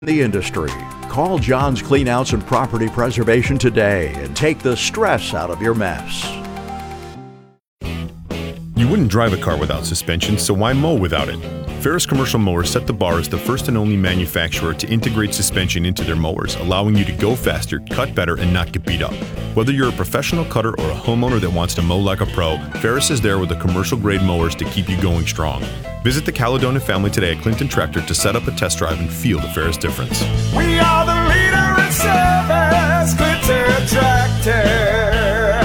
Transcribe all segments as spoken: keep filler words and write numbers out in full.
the industry. Call John's Cleanouts and Property Preservation today and take the stress out of your mess. You wouldn't drive a car without suspension, so why mow without it? Ferris Commercial Mowers set the bar as the first and only manufacturer to integrate suspension into their mowers, allowing you to go faster, cut better, and not get beat up. Whether you're a professional cutter or a homeowner that wants to mow like a pro, Ferris is there with the commercial-grade mowers to keep you going strong. Visit the Caledonia family today at Clinton Tractor to set up a test drive and feel the Ferris difference. We are the leader in service, Clinton Tractor.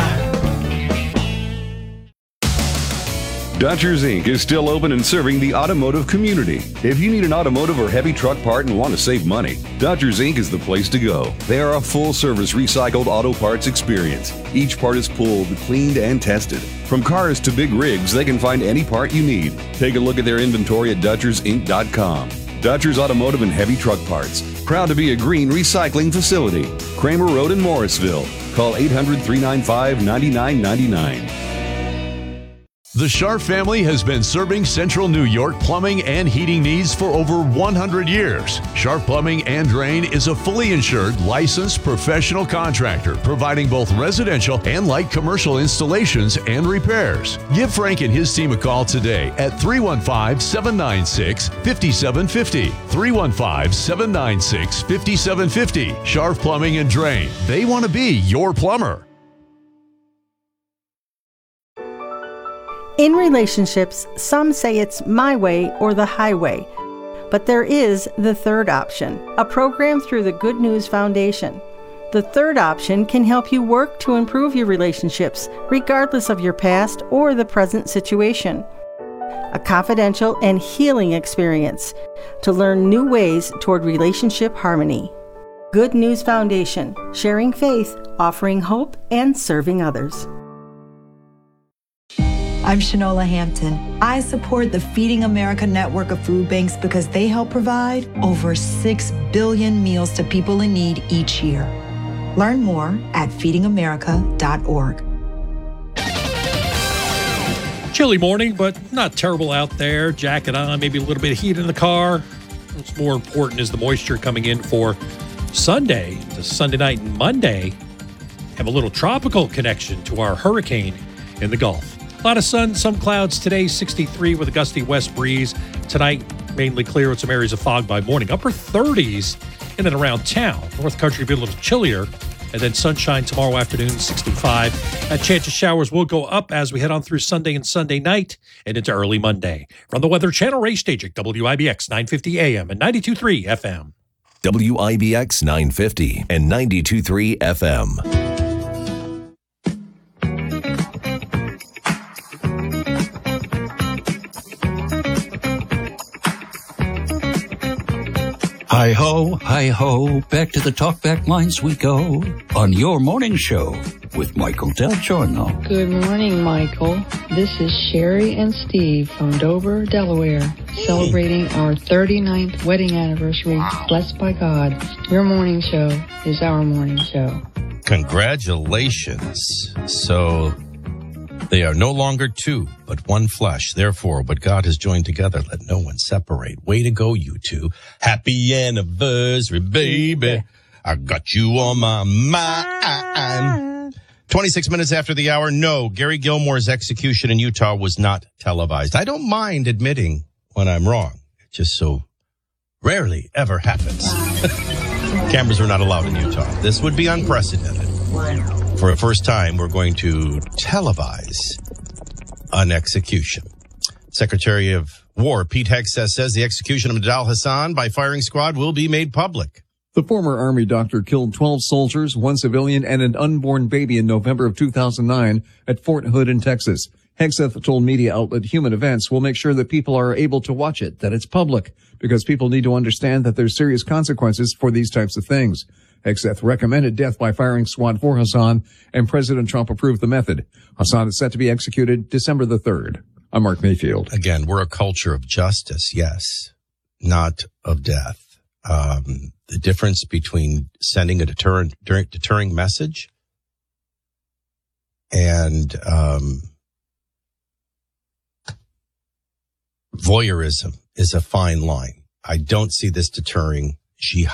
Dodgers Incorporated is still open and serving the automotive community. If you need an automotive or heavy truck part and want to save money, Dodgers Incorporated is the place to go. They are a full-service recycled auto parts experience. Each part is pulled, cleaned, and tested. From cars to big rigs, they can find any part you need. Take a look at their inventory at Dodgers Inc dot com. Dodgers Automotive and Heavy Truck Parts. Proud to be a green recycling facility. Kramer Road in Morrisville. Call eight hundred, three nine five, nine nine nine nine. The Scharf family has been serving Central New York plumbing and heating needs for over one hundred years. Scharf Plumbing and Drain is a fully insured, licensed professional contractor providing both residential and light commercial installations and repairs. Give Frank and his team a call today at three one five, seven nine six, five seven five zero. three one five, seven nine six, five seven five zero. Scharf Plumbing and Drain. They want to be your plumber. In relationships, some say it's my way or the highway. But there is the third option, a program through the Good News Foundation. The third option can help you work to improve your relationships, regardless of your past or the present situation. A confidential and healing experience to learn new ways toward relationship harmony. Good News Foundation, sharing faith, offering hope, and serving others. I'm Shanola Hampton. I support the Feeding America network of food banks because they help provide over six billion meals to people in need each year. Learn more at feeding america dot org. Chilly morning, but not terrible out there. Jacket on, maybe a little bit of heat in the car. What's more important is the moisture coming in for Sunday, to Sunday night and Monday. Have a little tropical connection to our hurricane in the Gulf. A lot of sun, some clouds today, sixty-three with a gusty west breeze. Tonight, mainly clear with some areas of fog by morning. Upper thirties in and around town. North Country will be a little chillier. And then sunshine tomorrow afternoon, sixty-five. That chance of showers will go up as we head on through Sunday and Sunday night and into early Monday. From the Weather Channel, Ray Stajic, W I B X nine fifty A M and ninety-two point three F M. W I B X nine fifty and ninety-two point three F M. Hi-ho, hi-ho, back to the talkback lines we go on your morning show with Michael Del Giorno. Good morning, Michael. This is Sherry and Steve from Dover, Delaware, celebrating our thirty-ninth wedding anniversary. Wow. Blessed by God. Your morning show is our morning show. Congratulations. So they are no longer two, but one flesh. Therefore, what God has joined together, let no one separate. Way to go, you two. Happy anniversary, baby. I got you on my mind. twenty-six minutes after the hour. No, Gary Gilmore's execution in Utah was not televised. I don't mind admitting when I'm wrong. It just so rarely ever happens. Cameras are not allowed in Utah. This would be unprecedented. For the first time, we're going to televise an execution. Secretary of War Pete Hegseth says the execution of Nidal Hasan by firing squad will be made public. The former Army doctor killed twelve soldiers, one civilian, and an unborn baby in November of two thousand nine at Fort Hood in Texas. Hegseth told media outlet Human Events will make sure that people are able to watch it, that it's public, because people need to understand that there's serious consequences for these types of things. Hegseth recommended death by firing squad for Hasan, and President Trump approved the method. Hasan is set to be executed December the third. I'm Mark Mayfield. Again, we're a culture of justice, yes, not of death. Um, the difference between sending a deterrent, deterring message and um, voyeurism is a fine line. I don't see this deterring jihad.